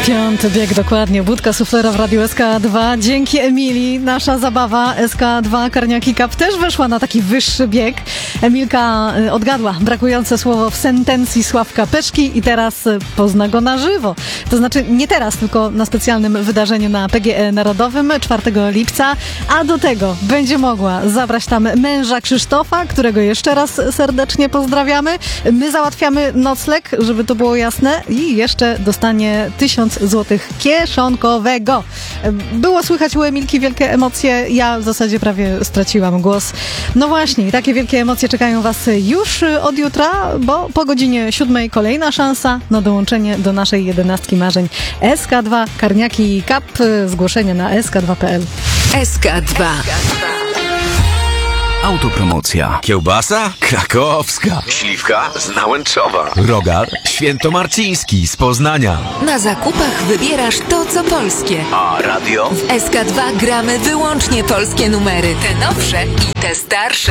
Piąty bieg dokładnie. Budka suflera w Radiu SK2. Dzięki Emilii nasza zabawa SK2 Karniaki Cup też weszła na taki wyższy bieg. Emilka odgadła brakujące słowo w sentencji Sławka Peszki i teraz pozna go na żywo. To znaczy nie teraz, tylko na specjalnym wydarzeniu na PGE Narodowym 4 lipca, a do tego będzie mogła zabrać tam męża Krzysztofa, którego jeszcze raz serdecznie pozdrawiamy. My załatwiamy nocleg, żeby to było jasne, i jeszcze dostanie 1000 złotych kieszonkowego. Było słychać u Emilki wielkie emocje, ja w zasadzie prawie straciłam głos. No właśnie, takie wielkie emocje czekają Was już od jutra, bo po godzinie 7 kolejna szansa na dołączenie do naszej 11 marzeń SK2 Karniaki Cup. Zgłoszenie na sk2.pl. SK2. Autopromocja. Kiełbasa? Krakowska. Śliwka z Nałęczowa. Rogal świętomarciński z Poznania. Na zakupach wybierasz to, co polskie. A radio? W SK2 gramy wyłącznie polskie numery. Te nowsze i te starsze.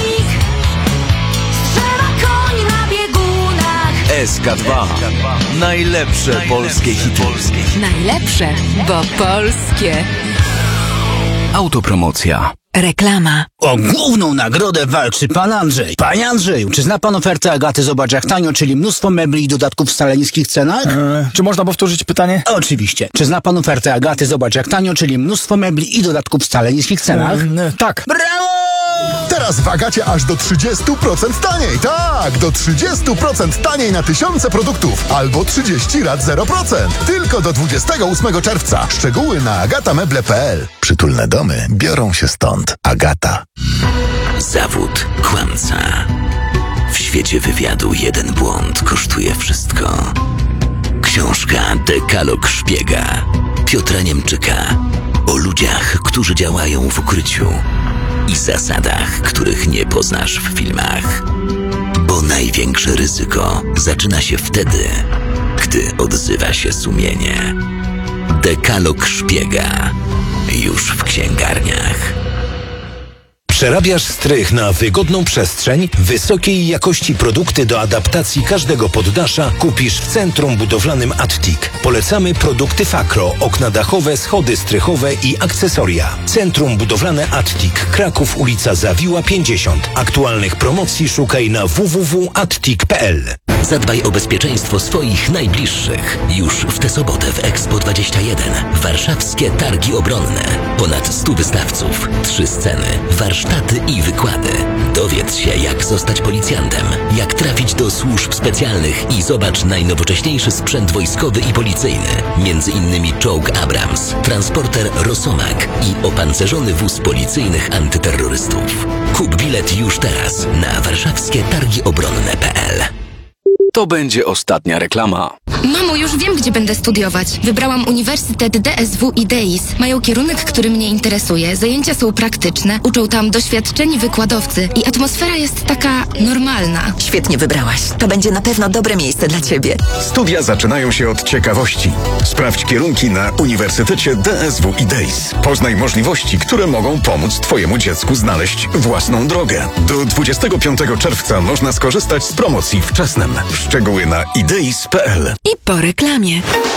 SK2. Najlepsze polskie hity. Najlepsze, bo polskie. Autopromocja. Reklama. O główną nagrodę walczy pan Andrzej. Panie Andrzeju, czy zna pan ofertę Agaty Zobacz jak tanio, czyli mnóstwo mebli i dodatków w wcale niskich cenach? Czy można powtórzyć pytanie? Oczywiście. Czy zna pan ofertę Agaty Zobacz jak tanio, czyli mnóstwo mebli i dodatków w wcale niskich cenach? Tak. Brawo! Teraz w Agacie aż do 30% taniej. Tak, do 30% taniej na tysiące produktów. Albo 30 lat 0%. Tylko do 28 czerwca. Szczegóły na agatameble.pl. Przytulne domy biorą się stąd. Agata. Zawód kłamca. W świecie wywiadu jeden błąd kosztuje wszystko. Książka Dekalog szpiega Piotra Niemczyka o ludziach, którzy działają w ukryciu i zasadach, których nie poznasz w filmach. Bo największe ryzyko zaczyna się wtedy, gdy odzywa się sumienie. Dekalog szpiega już w księgarniach. Przerabiasz strych na wygodną przestrzeń? Wysokiej jakości produkty do adaptacji każdego poddasza kupisz w Centrum Budowlanym Attic. Polecamy produkty Fakro, okna dachowe, schody strychowe i akcesoria. Centrum Budowlane Attic, Kraków, ulica Zawiła 50. Aktualnych promocji szukaj na www.attic.pl. Zadbaj o bezpieczeństwo swoich najbliższych. Już w tę sobotę w Expo 21. Warszawskie targi obronne. Ponad 100 wystawców, 3 sceny, warsztaty i wykłady. Dowiedz się, jak zostać policjantem, jak trafić do służb specjalnych i zobacz najnowocześniejszy sprzęt wojskowy i policyjny. Między innymi czołg Abrams, transporter Rosomak i opancerzony wóz policyjnych antyterrorystów. Kup bilet już teraz na warszawskietargiobronne.pl. To będzie ostatnia reklama. Mamo, już wiem, gdzie będę studiować. Wybrałam Uniwersytet DSW i DEIS. Mają kierunek, który mnie interesuje. Zajęcia są praktyczne, uczą tam doświadczeni wykładowcy i atmosfera jest taka normalna. Świetnie wybrałaś. To będzie na pewno dobre miejsce dla ciebie. Studia zaczynają się od ciekawości. Sprawdź kierunki na Uniwersytecie DSW i DEIS. Poznaj możliwości, które mogą pomóc twojemu dziecku znaleźć własną drogę. Do 25 czerwca można skorzystać z promocji wczesnym. Szczegóły na ideis.pl. I po reklamie.